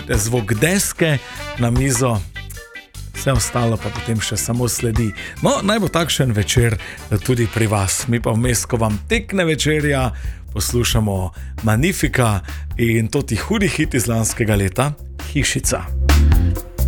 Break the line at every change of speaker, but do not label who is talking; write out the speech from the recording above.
pustite zvok deske na mizo, vse ostalo pa potem še samo sledi. No, naj bo takšen večer tudi pri vas. Mi pa vmes, ko vam tekne večerja, poslušamo Magnifica in to ti hudi hit iz lanskega leta, Hišica.